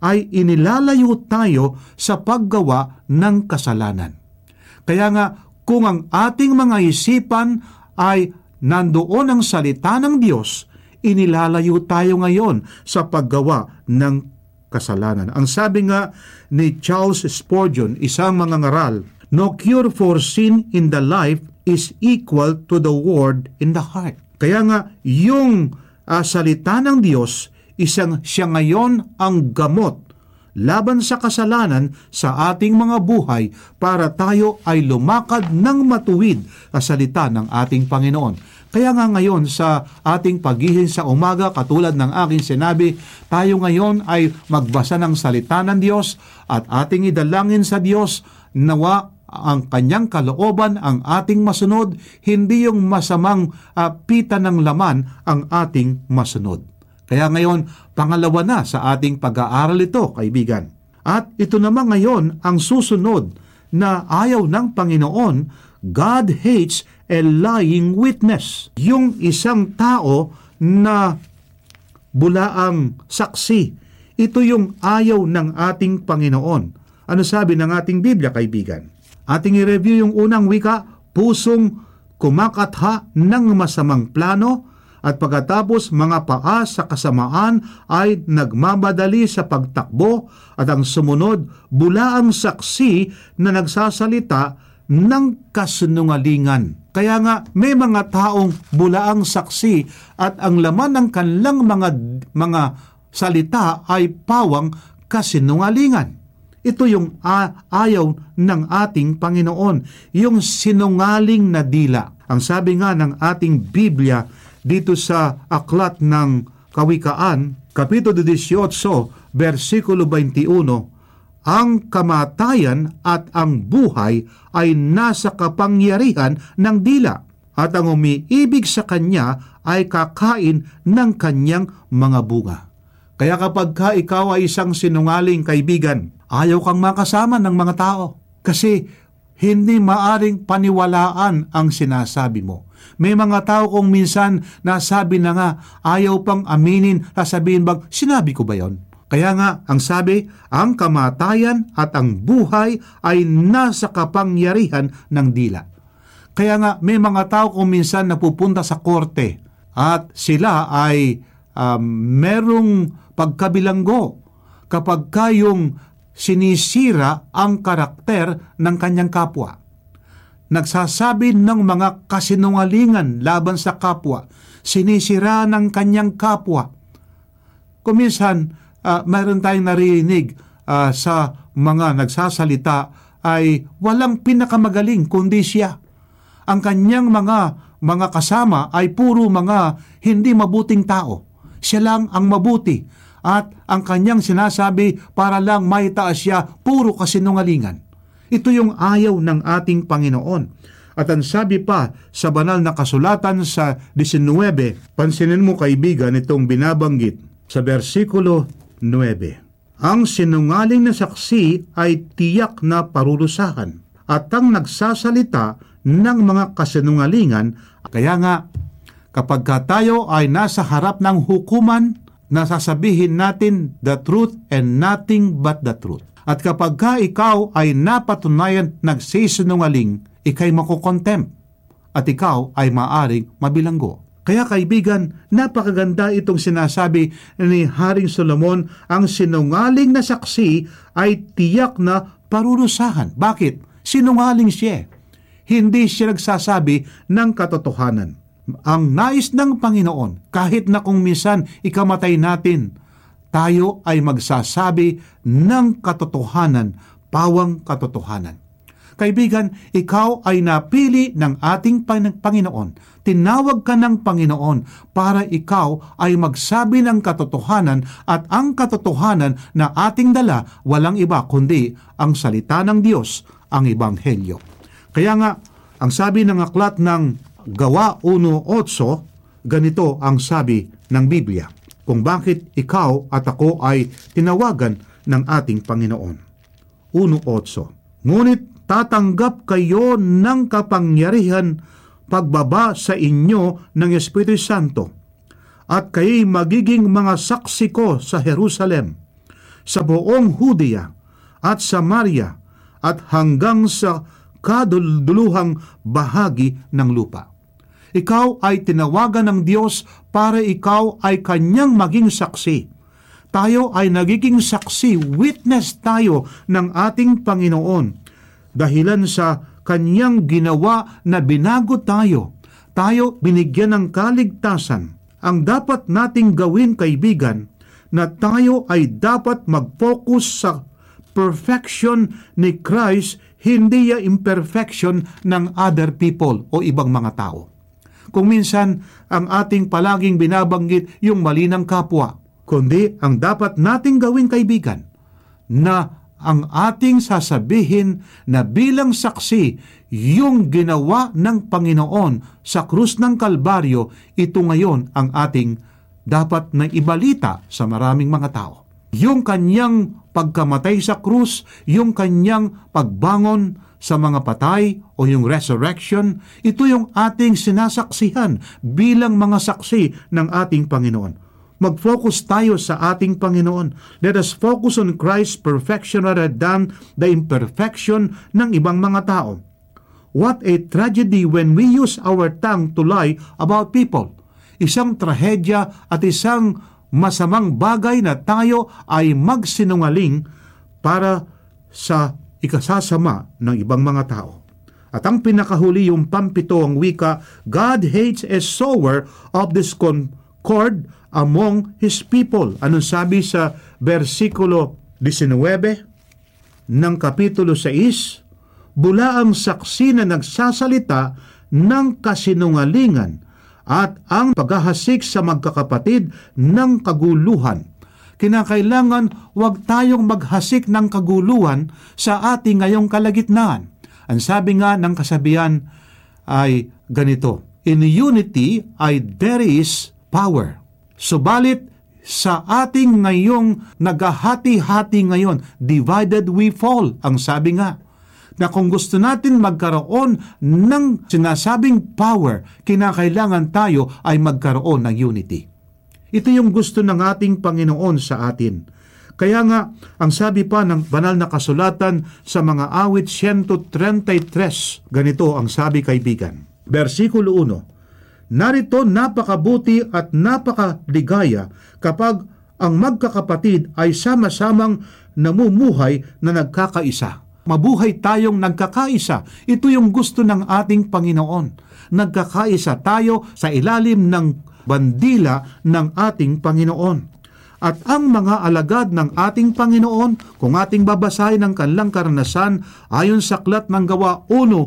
ay inilalayo tayo sa paggawa ng kasalanan. Kaya nga, kung ang ating mga isipan ay nandoon ang salita ng Diyos, inilalayo tayo ngayon sa paggawa ng kasalanan. Ang sabi nga ni Charles Spurgeon, isang mangangaral, "No cure for sin in the life is equal to the word in the heart." Kaya nga, yung salita ng Diyos, siya ngayon ang gamot laban sa kasalanan sa ating mga buhay para tayo ay lumakad ng matuwid sa salita ng ating Panginoon. Kaya nga ngayon sa ating paghihin sa umaga, katulad ng aking sinabi, tayo ngayon ay magbasa ng salita ng Diyos at ating idalangin sa Diyos, nawa ang kanyang kalooban ang ating masunod, hindi yung masamang pita ng laman ang ating masunod. Kaya ngayon, pangalawa na sa ating pag-aaral ito, kaibigan. At ito naman ngayon ang susunod na ayaw ng Panginoon, God hates a lying witness. Yung isang tao na bulaang saksi, ito yung ayaw ng ating Panginoon. Ano sabi ng ating Biblia, kaibigan? Ating i-review yung unang wika, pusong kumakatha ng masamang plano, at pagkatapos mga paa sa kasamaan ay nagmamadali sa pagtakbo, at ang sumunod, bulaang saksi na nagsasalita ng kasinungalingan. Kaya nga, may mga taong bulaang saksi at ang laman ng kanilang mga salita ay pawang kasinungalingan. Ito yung ayaw ng ating Panginoon, yung sinungaling na dila. Ang sabi nga ng ating Biblia dito sa Aklat ng Kawikaan, Kapitulo 18, versikulo 21, ang kamatayan at ang buhay ay nasa kapangyarihan ng dila, at ang umiibig sa kanya ay kakain ng kanyang mga bunga. Kaya kapag ikaw ay isang sinungaling, kaibigan, ayaw kang makasama ng mga tao kasi hindi maaring paniwalaan ang sinasabi mo. May mga tao kung minsan nasabi na nga, ayaw pang aminin, sasabihin bang, sinabi ko ba yon? Kaya nga, ang sabi, ang kamatayan at ang buhay ay nasa kapangyarihan ng dila. Kaya nga, may mga tao kung minsan napupunta sa korte at sila ay merong pagkabilanggo kapag kayong sinisira ang karakter ng kanyang kapwa. Nagsasabi ng mga kasinungalingan laban sa kapwa, sinisira ng kanyang kapwa. Kuminsan, mayroon tayong narinig sa mga nagsasalita ay walang pinakamagaling kundi siya. Ang kanyang mga kasama ay puro mga hindi mabuting tao. Siya lang ang mabuti. At ang kanyang sinasabi para lang maitaas siya, puro kasinungalingan. Ito yung ayaw ng ating Panginoon. At ang sabi pa sa banal na kasulatan sa 19, pansinin mo kaibigan itong binabanggit sa versikulo 9. Ang sinungaling na saksi ay tiyak na parurusahan, at ang nagsasalita ng mga kasinungalingan. Kaya nga, kapag tayo ay nasa harap ng hukuman, nasasabihin natin the truth and nothing but the truth. At kapag ikaw ay napatunayan nagsisinungaling, ikay makukontempt at ikaw ay maaring mabilanggo. Kaya kaibigan, napakaganda itong sinasabi ni Haring Solomon, ang sinungaling na saksi ay tiyak na parurusahan. Bakit? Sinungaling siya. Hindi siya nagsasabi ng katotohanan. Ang nais ng Panginoon, kahit na kung minsan ikamatay natin, tayo ay magsasabi ng katotohanan, pawang katotohanan. Kaibigan, ikaw ay napili ng ating Panginoon. Tinawag ka ng Panginoon para ikaw ay magsabi ng katotohanan, at ang katotohanan na ating dala walang iba kundi ang salita ng Diyos, ang Ebanghelyo. Kaya nga, ang sabi ng aklat ng Gawa 1:8, ganito ang sabi ng Biblia, kung bakit ikaw at ako ay tinawagan ng ating Panginoon. 1:8, ngunit tatanggap kayo ng kapangyarihan pagbaba sa inyo ng Espiritu Santo, at kayo'y magiging mga saksi ko sa Jerusalem, sa buong Hudiya at Samaria at hanggang sa kadululuhang bahagi ng lupa. Ikaw ay tinawagan ng Diyos para ikaw ay Kanyang maging saksi. Tayo ay nagiging saksi, witness tayo ng ating Panginoon. Dahilan sa Kanyang ginawa na binago tayo, tayo binigyan ng kaligtasan. Ang dapat nating gawin, kaibigan, na tayo ay dapat mag-focus sa perfection ni Christ, hindi yung imperfection ng other people o ibang mga tao. Kung minsan, ang ating palaging binabanggit yung mali ng kapwa, kundi ang dapat nating gawin, kaibigan, na ang ating sasabihin na bilang saksi, yung ginawa ng Panginoon sa krus ng Kalbaryo, ito ngayon ang ating dapat na ibalita sa maraming mga tao. Yung Kanyang pagkamatay sa krus, yung Kanyang pagbangon sa mga patay o yung resurrection, ito yung ating sinasaksihan bilang mga saksi ng ating Panginoon. Mag-focus tayo sa ating Panginoon. Let us focus on Christ's perfection rather than the imperfection ng ibang mga tao. What a tragedy when we use our tongue to lie about people. Isang trahedya at isang masamang bagay na tayo ay magsinungaling para sa ikasasama ng ibang mga tao. At ang pinakahuli, yung pampito, ang wika, God hates a sower of discord among His people. Anong sabi sa versikulo 19 ng kapitulo 6? Bula ang saksi na nagsasalita ng kasinungalingan at ang paghahasik sa magkakapatid ng kaguluhan. Kinakailangan huwag tayong maghasik ng kaguluhan sa ating ngayong kalagitnaan. Ang sabi nga ng kasabihan ay ganito, in unity there is power. Subalit sa ating ngayong naghahati-hati ngayon, divided we fall, ang sabi nga, na kung gusto natin magkaroon ng sinasabing power, kinakailangan tayo ay magkaroon ng unity. Ito yung gusto ng ating Panginoon sa atin. Kaya nga, ang sabi pa ng banal na kasulatan sa mga awit 133, ganito ang sabi, kaibigan. Versikulo 1, narito napakabuti at napakaligaya kapag ang magkakapatid ay sama-samang namumuhay na nagkakaisa. Mabuhay tayong nagkakaisa. Ito yung gusto ng ating Panginoon. Nagkakaisa tayo sa ilalim ng bandila ng ating Panginoon. At ang mga alagad ng ating Panginoon, kung ating babasahin ang kanilang karanasan, ayon sa aklat ng Gawa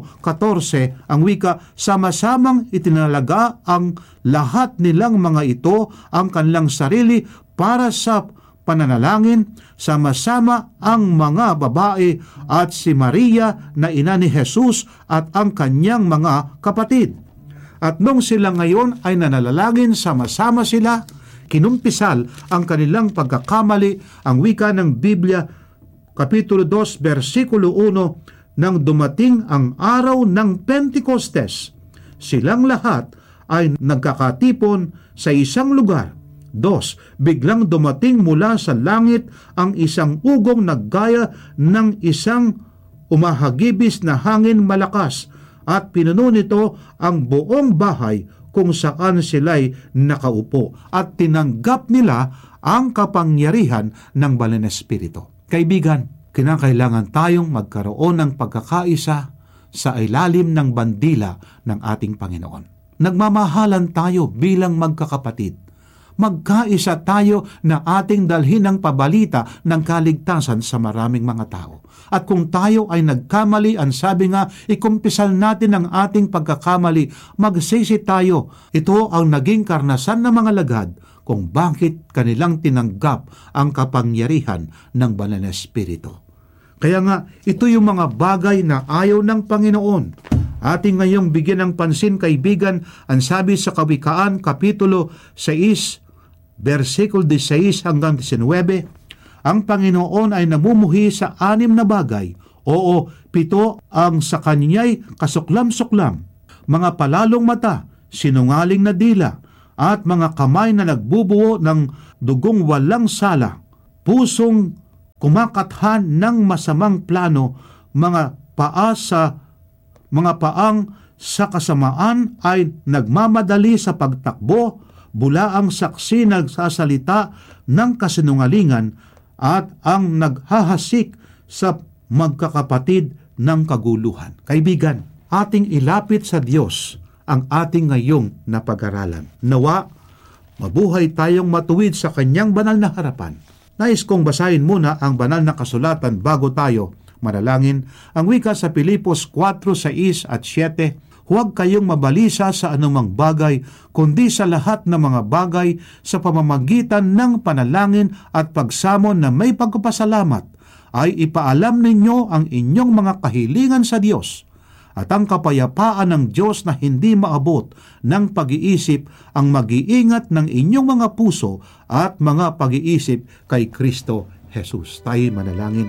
1:14, ang wika, sama-samang itinalaga ang lahat nilang mga ito, ang kanilang sarili para sa pananalangin, sama-sama ang mga babae at si Maria na ina ni Jesus at ang kanyang mga kapatid. At nung sila ngayon ay nanalangin, sama-sama sila, kinumpisal ang kanilang pagkakamali, ang wika ng Biblia, Kapitulo 2, versikulo 1, nang dumating ang araw ng Pentecostes, silang lahat ay nagkakatipon sa isang lugar. 2, biglang dumating mula sa langit ang isang ugong naggaya ng isang umahagibis na hangin malakas, at pinuno nito ang buong bahay kung saan sila'y nakaupo, at tinanggap nila ang kapangyarihan ng Banal na Espiritu. Kaibigan, kinakailangan tayong magkaroon ng pagkakaisa sa ilalim ng bandila ng ating Panginoon. Nagmamahalan tayo bilang magkakapatid. Magkaisa tayo na ating dalhin ng pabalita ng kaligtasan sa maraming mga tao. At kung tayo ay nagkamali, ang sabi nga, ikumpisal natin ang ating pagkakamali, magsisi tayo. Ito ang naging karnasan ng mga lagad kung bakit kanilang tinanggap ang kapangyarihan ng Banal na Espiritu. Kaya nga, ito yung mga bagay na ayaw ng Panginoon. Ating ngayong bigyan ng pansin, kaibigan, ang sabi sa Kawikaan, Kapitulo 6, versikulo 16 hanggang 19, ang Panginoon ay namumuhi sa 6 na bagay, oo, 7 ang sa kanya'y kasuklam-suklam, mga palalong mata, sinungaling na dila, at mga kamay na nagbubuo ng dugong walang sala, pusong kumakathan ng masamang plano, mga paang sa kasamaan ay nagmamadali sa pagtakbo, bulaang saksi nagsasalita ng kasinungalingan, at ang naghahasik sa magkakapatid ng kaguluhan. Kaibigan, ating ilapit sa Diyos ang ating ngayong napag-aralan. Nawa, mabuhay tayong matuwid sa Kanyang banal na harapan. Nais kong basahin muna ang banal na kasulatan bago tayo manalangin. Ang wika sa Pilipos 4:6 at 7, huwag kayong mabalisa sa anumang bagay, kundi sa lahat ng mga bagay sa pamamagitan ng panalangin at pagsamon na may pagpapasalamat, ay ipaalam ninyo ang inyong mga kahilingan sa Diyos. At ang kapayapaan ng Diyos na hindi maabot ng pag-iisip ang mag-iingat ng inyong mga puso at mga pag-iisip kay Kristo Jesus. Tayo manalangin.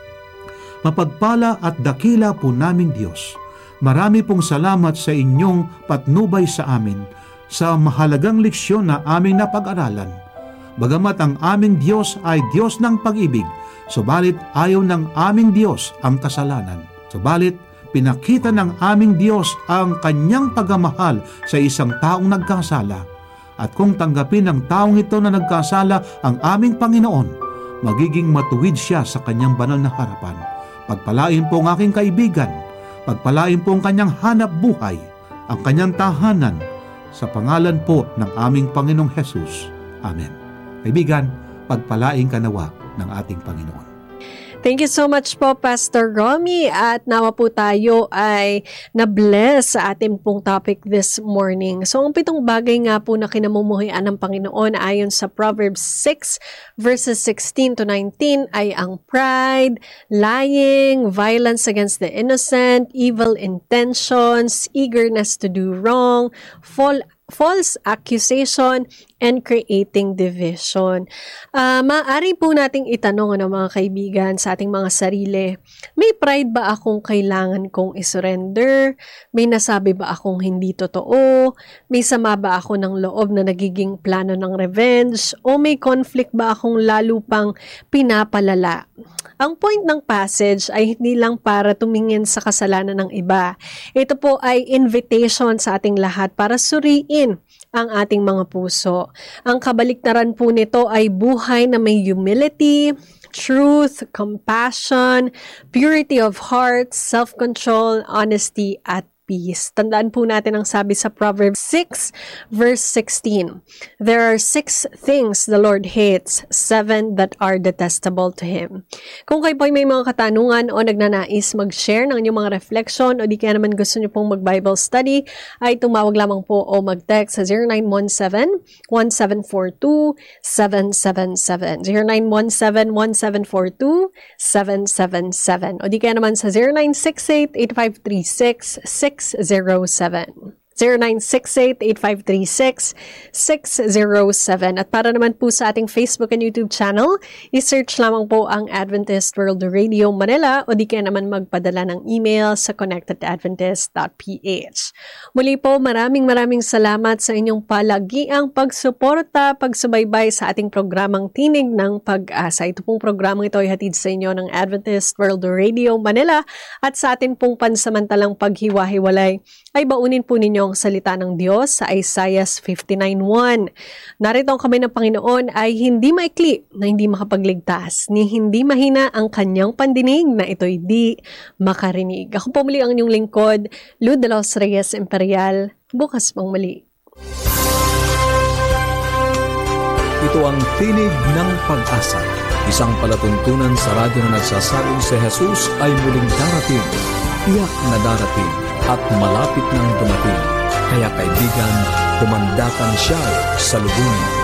Mapagpala at dakila po namin Diyos, marami pong salamat sa inyong patnubay sa amin sa mahalagang leksyon na aming napag-aralan. Bagamat ang aming Diyos ay Diyos ng pag-ibig, subalit ayaw ng aming Diyos ang kasalanan. Subalit, pinakita ng aming Diyos ang Kanyang pagmamahal sa isang taong nagkasala. At kung tanggapin ng taong ito na nagkasala ang aming Panginoon, magiging matuwid siya sa Kanyang banal na harapan. Pagpalain po ang aking kaibigan, pagpalain po ang kanyang hanap buhay, ang kanyang tahanan, sa pangalan po ng aming Panginoong Jesus. Amen. Kaibigan, pagpalain ka nawa ng ating Panginoon. Thank you so much po, Pastor Romy. At nawa po tayo ay na-bless sa ating pong topic this morning. So, ang 7 bagay nga po na kinamumuhian ng Panginoon ayon sa Proverbs 6 verses 16 to 19 ay ang pride, lying, violence against the innocent, evil intentions, eagerness to do wrong, false accusation, and creating division. Maaari po nating itanong mga kaibigan sa ating mga sarili, may pride ba akong kailangan kong isurrender? May nasabi ba akong hindi totoo? May sama ba ako ng loob na nagiging plano ng revenge? O may conflict ba akong lalo pang pinapalala? Ang point ng passage ay hindi lang para tumingin sa kasalanan ng iba. Ito po ay invitation sa ating lahat para suriin ang ating mga puso. Ang kabaliktaran po nito ay buhay na may humility, truth, compassion, purity of heart, self-control, honesty, at peace. Tandaan po natin ang sabi sa Proverbs 6 verse 16. There are 6 things the Lord hates, 7 that are detestable to Him. Kung kayo po ay may mga katanungan o nagnanais mag-share ng inyong mga reflection o di kaya naman gusto niyo pong mag-Bible study, ay tumawag lamang po o mag-text sa 0917-1742-777. 0917-1742-777. O di kaya naman sa 0968-8536-607. 0968-8536-607. At para naman po sa ating Facebook and YouTube channel, i-search lamang po ang Adventist World Radio Manila o di kaya naman magpadala ng email sa connectedadventist.ph. Muli po, maraming salamat sa inyong palagiang pagsuporta, pagsubaybay sa ating programang Tinig ng Pag-asa. Ito pong programang ito ay hatid sa inyo ng Adventist World Radio Manila at sa atin pong pansamantalang paghiwa-hiwalay ay baunin po ninyo ang salita ng Diyos sa Isaiah 59:1. Narito ang kamay ng Panginoon ay hindi maikli na hindi makapagligtas, ni hindi mahina ang kanyang pandinig na ito'y di makarinig. Ako po muli ang inyong lingkod, Lou de los Reyes Imperial. Bukas pang muli. Ito ang Tinig ng Pag-asa, isang palatuntunan sa radyo na nagsasabing si Jesus ay muling darating, tiyak na darating, at malapit nang dumating. Kaya kaibigan, kumandakan siya sa lubungin.